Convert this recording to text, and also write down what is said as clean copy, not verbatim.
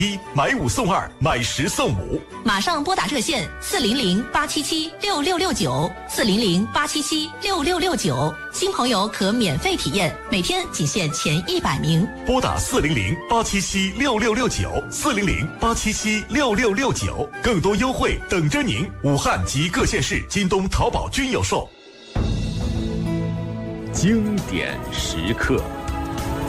买5送2，买10送5。 马上拨打热线400-877-6669，400-877-6669，新朋友可免费体验，每天仅限前100名。 拨打400-877-6669，400-877-6669，更多优惠等着您。武汉及各县市京东、淘宝均有售。 经典时刻。